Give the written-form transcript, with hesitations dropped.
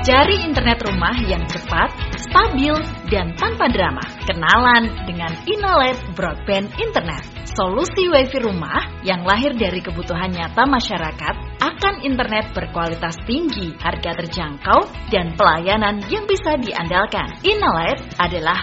Cari internet rumah yang cepat, stabil, dan tanpa drama. Kenalan dengan Inalet Broadband Internet. Solusi WiFi rumah yang lahir dari kebutuhan nyata masyarakat akan internet berkualitas tinggi, harga terjangkau, dan pelayanan yang bisa diandalkan. Inalet adalah